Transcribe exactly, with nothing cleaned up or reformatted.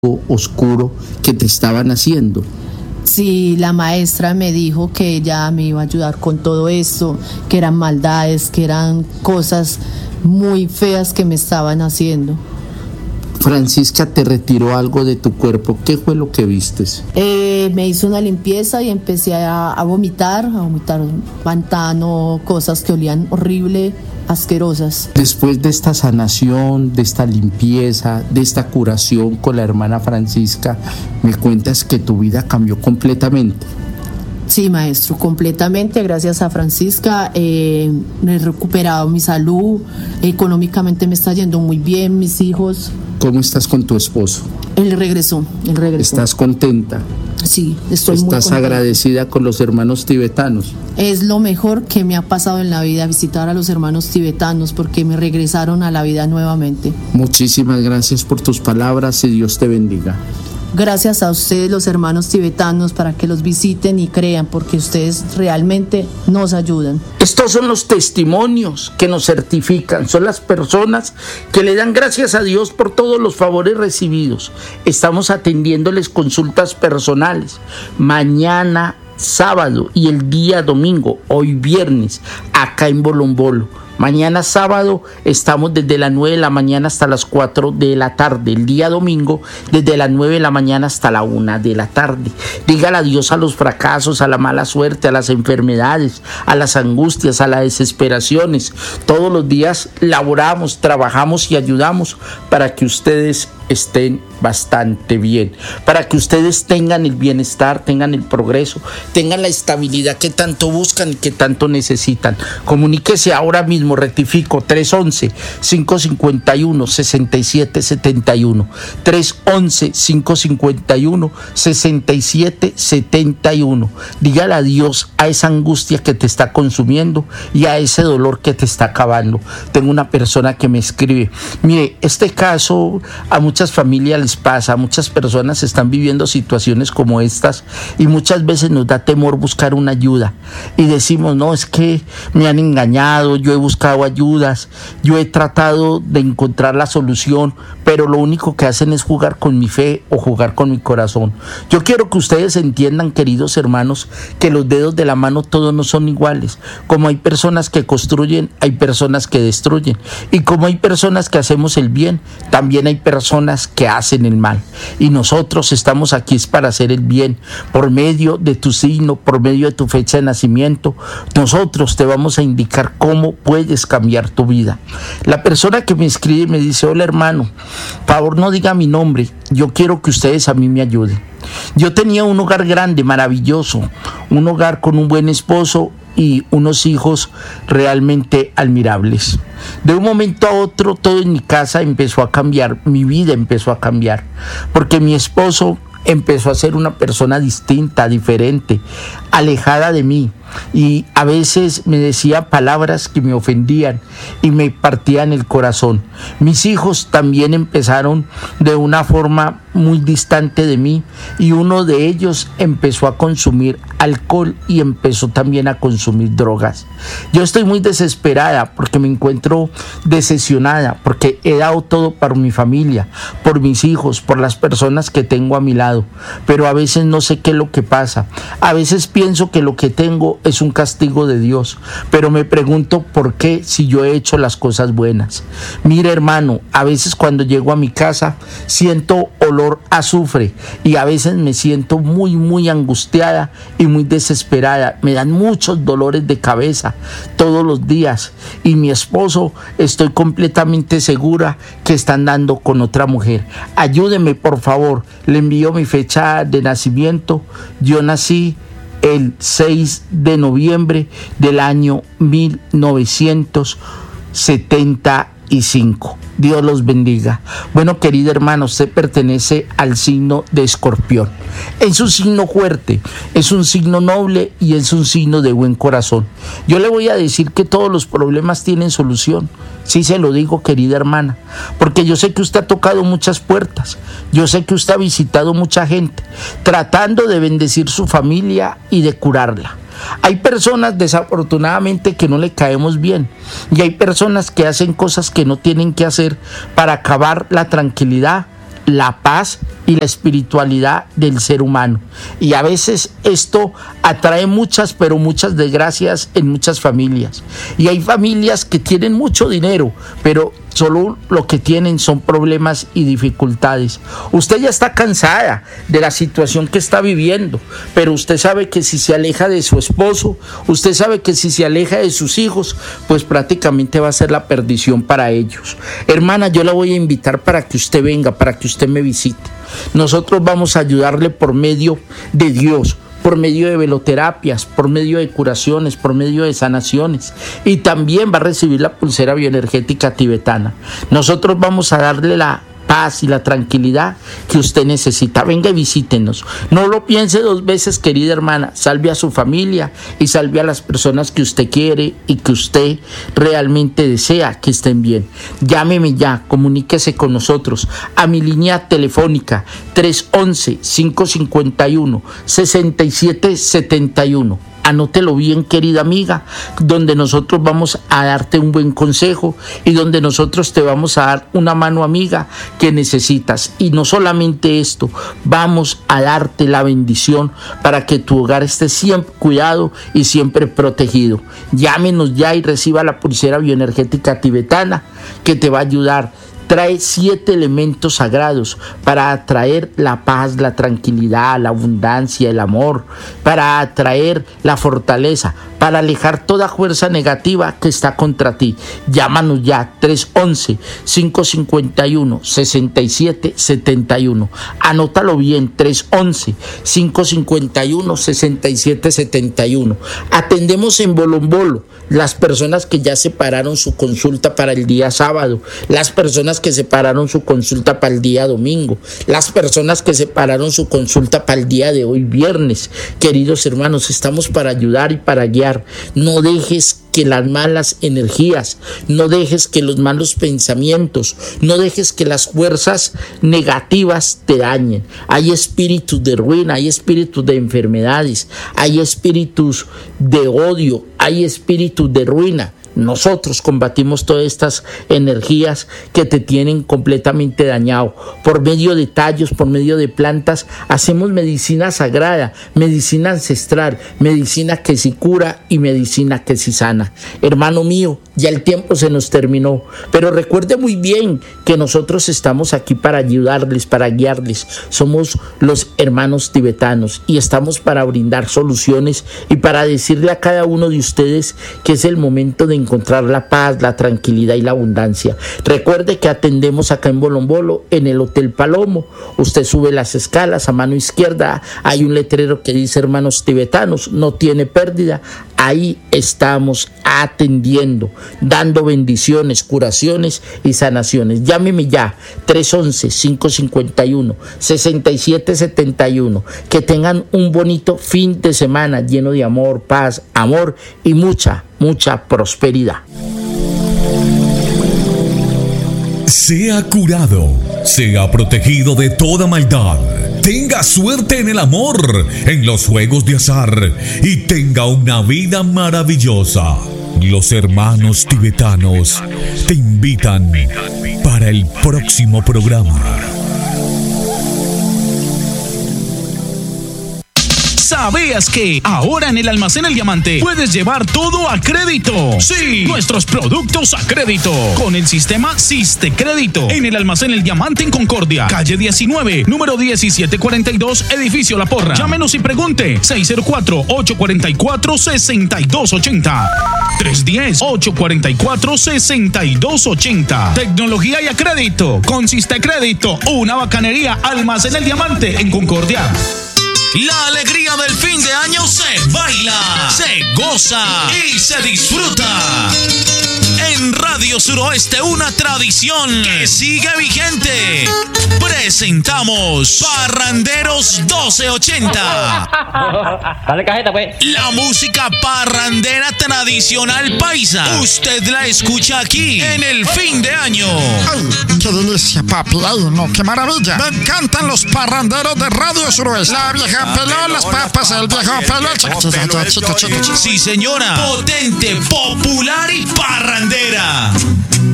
oscuro que te estaban haciendo. Sí, la maestra me dijo que ella me iba a ayudar con todo esto, que eran maldades, que eran cosas muy feas que me estaban haciendo. Francisca te retiró algo de tu cuerpo. ¿Qué fue lo que vistes? Eh, me hizo una limpieza y empecé a, a vomitar, a vomitar pantano, cosas que olían horrible, asquerosas. Después de esta sanación, de esta limpieza, de esta curación con la hermana Francisca, me cuentas que tu vida cambió completamente. Sí, maestro, completamente. Gracias a Francisca eh, me he recuperado mi salud, económicamente me está yendo muy bien, mis hijos. ¿Cómo estás con tu esposo? Él regresó, él regresó. ¿Estás contenta? Sí, estoy muy contenta. ¿Estás agradecida con los hermanos tibetanos? Es lo mejor que me ha pasado en la vida, visitar a los hermanos tibetanos, porque me regresaron a la vida nuevamente. Muchísimas gracias por tus palabras y Dios te bendiga. Gracias a ustedes, los hermanos tibetanos, para que los visiten y crean, porque ustedes realmente nos ayudan. Estos son los testimonios que nos certifican, son las personas que le dan gracias a Dios por todos los favores recibidos. Estamos atendiéndoles consultas personales mañana, sábado y el día domingo, hoy viernes, acá en Bolombolo. Mañana sábado estamos desde las nueve de la mañana hasta las cuatro de la tarde. El día domingo desde las nueve de la mañana hasta la una de la tarde. Dígale adiós a los fracasos, a la mala suerte, a las enfermedades, a las angustias, a las desesperaciones. Todos los días laboramos, trabajamos y ayudamos para que ustedes estén bastante bien, para que ustedes tengan el bienestar, tengan el progreso, tengan la estabilidad que tanto buscan y que tanto necesitan. Comuníquese ahora mismo, rectifico, tres once, cinco cincuenta y uno, sesenta y siete setenta y uno, tres once, cinco cincuenta y uno, sesenta y siete setenta y uno. Dígale adiós a esa angustia que te está consumiendo y a ese dolor que te está acabando. Tengo una persona que me escribe, mire, este caso a muchas familias les pasa, muchas personas están viviendo situaciones como estas y muchas veces nos da temor buscar una ayuda y decimos, no, es que me han engañado, yo he buscado ayudas, yo he tratado de encontrar la solución, pero lo único que hacen es jugar con mi fe o jugar con mi corazón. Yo quiero que ustedes entiendan, queridos hermanos, que los dedos de la mano todos no son iguales. Como hay personas que construyen, hay personas que destruyen, y como hay personas que hacemos el bien, también hay personas que hacen el mal, y nosotros estamos aquí es para hacer el bien. Por medio de tu signo, por medio de tu fecha de nacimiento, nosotros te vamos a indicar cómo puedes cambiar tu vida. La persona que me escribe me dice, hola hermano, favor no diga mi nombre, yo quiero que ustedes a mí me ayuden. Yo tenía un hogar grande, maravilloso, un hogar con un buen esposo y unos hijos realmente admirables. De un momento a otro todo en mi casa empezó a cambiar, mi vida empezó a cambiar, porque mi esposo empezó a ser una persona distinta, diferente, alejada de mí, y a veces me decía palabras que me ofendían y me partían el corazón. Mis hijos también empezaron de una forma muy distante de mí, y uno de ellos empezó a consumir alcohol y empezó también a consumir drogas. Yo estoy muy desesperada porque me encuentro decepcionada, porque he dado todo por mi familia, por mis hijos, por las personas que tengo a mi lado, pero a veces no sé qué es lo que pasa. A veces pienso que lo que tengo es un castigo de Dios, pero me pregunto por qué si yo he hecho las cosas buenas. Mire hermano, a veces cuando llego a mi casa siento olor a azufre y a veces me siento muy muy angustiada y muy desesperada. Me dan muchos dolores de cabeza todos los días, y mi esposo estoy completamente segura que está andando con otra mujer. Ayúdeme por favor, le envío mi fecha de nacimiento. Yo nací el seis de noviembre del año mil novecientos setenta y cinco. Dios los bendiga. Bueno, querido hermano, usted pertenece al signo de Escorpión. Es un signo fuerte, es un signo noble y es un signo de buen corazón. Yo le voy a decir que todos los problemas tienen solución. Sí se lo digo, querida hermana, porque yo sé que usted ha tocado muchas puertas. Yo sé que usted ha visitado mucha gente, tratando de bendecir su familia y de curarla. Hay personas desafortunadamente que no le caemos bien, y hay personas que hacen cosas que no tienen que hacer para acabar la tranquilidad, la paz y la espiritualidad del ser humano. Y a veces esto atrae muchas, pero muchas desgracias en muchas familias. Y hay familias que tienen mucho dinero, pero solo lo que tienen son problemas y dificultades. Usted ya está cansada de la situación que está viviendo, pero usted sabe que si se aleja de su esposo, usted sabe que si se aleja de sus hijos, pues prácticamente va a ser la perdición para ellos. Hermana, yo la voy a invitar para que usted venga, para que usted me visite. Nosotros vamos a ayudarle por medio de Dios, por medio de veloterapias, por medio de curaciones, por medio de sanaciones, y también va a recibir la pulsera bioenergética tibetana. Nosotros vamos a darle la paz y la tranquilidad que usted necesita. Venga y visítenos. No lo piense dos veces, querida hermana. Salve a su familia y salve a las personas que usted quiere y que usted realmente desea que estén bien. Llámeme ya, comuníquese con nosotros a mi línea telefónica tres once, cinco cincuenta y uno, sesenta y siete setenta y uno. Anótelo bien, querida amiga, donde nosotros vamos a darte un buen consejo y donde nosotros te vamos a dar una mano amiga que necesitas. Y no solamente esto, vamos a darte la bendición para que tu hogar esté siempre cuidado y siempre protegido. Llámenos ya y reciba la pulsera bioenergética tibetana que te va a ayudar. Trae siete elementos sagrados para atraer la paz, la tranquilidad, la abundancia, el amor, para atraer la fortaleza, para alejar toda fuerza negativa que está contra ti. Llámanos ya, tres once, cinco cincuenta y uno, sesenta y siete setenta y uno. Anótalo bien, tres once, cinco cincuenta y uno, sesenta y siete setenta y uno. Atendemos en Bolombolo las personas que ya separaron su consulta para el día sábado, las personas que separaron su consulta para el día domingo, las personas que separaron su consulta para el día de hoy, viernes. Queridos hermanos, estamos para ayudar y para guiar. No dejes que las malas energías, no dejes que los malos pensamientos, no dejes que las fuerzas negativas te dañen. Hay espíritus de ruina, hay espíritus de enfermedades, hay espíritus de odio, hay espíritus de ruina. Nosotros combatimos todas estas energías que te tienen completamente dañado. Por medio de tallos, por medio de plantas, hacemos medicina sagrada, medicina ancestral, medicina que sí cura y medicina que sí sana. Hermano mío, ya el tiempo se nos terminó, pero recuerde muy bien que nosotros estamos aquí para ayudarles, para guiarles. Somos los hermanos tibetanos y estamos para brindar soluciones y para decirle a cada uno de ustedes que es el momento de encontrar la paz, la tranquilidad y la abundancia. Recuerde que atendemos acá en Bolombolo, en el Hotel Palomo. Usted sube las escalas, a mano izquierda hay un letrero que dice hermanos tibetanos, no tiene pérdida. Ahí estamos atendiendo, dando bendiciones, curaciones y sanaciones. Llámeme ya, tres once, cinco cincuenta y uno, sesenta y siete setenta y uno. Que tengan un bonito fin de semana lleno de amor, paz, amor y mucha, mucha prosperidad. Sea curado, sea protegido de toda maldad. Tenga suerte en el amor, en los juegos de azar y tenga una vida maravillosa. Los hermanos tibetanos te invitan para el próximo programa. ¿Sabías que ahora en el Almacén El Diamante puedes llevar todo a crédito? Sí, nuestros productos a crédito con el sistema Siste Crédito. En el Almacén El Diamante en Concordia, calle diecinueve, número diecisiete cuarenta y dos, edificio La Porra. Llámenos y pregunte seis cero cuatro, ocho cuatro cuatro, seis dos ocho cero. tres uno cero, ocho cuatro cuatro, seis dos ocho cero. Tecnología y a crédito con Siste Crédito. Una bacanería. Almacén El Diamante en Concordia. La alegría del fin de año se baila, se goza y se disfruta. En Radio Suroeste, una tradición que sigue vigente. Presentamos Parranderos doce ochenta. Dale cajeta, pues. La música parrandera tradicional paisa. Usted la escucha aquí en el fin de año. ¡Ay, qué delicia, papi! ¡Ay, no, qué maravilla! Me encantan los parranderos de Radio Suroeste. La vieja peló, las papas, el viejo peló. Sí, señora. Potente, popular y parrandera.